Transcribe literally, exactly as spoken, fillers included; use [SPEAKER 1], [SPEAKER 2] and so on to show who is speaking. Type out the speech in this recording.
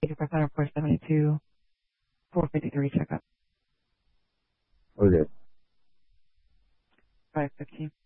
[SPEAKER 1] eighty-five hundred, four seventy-two, four fifty-three checkup.
[SPEAKER 2] Okay.
[SPEAKER 1] five fifteen.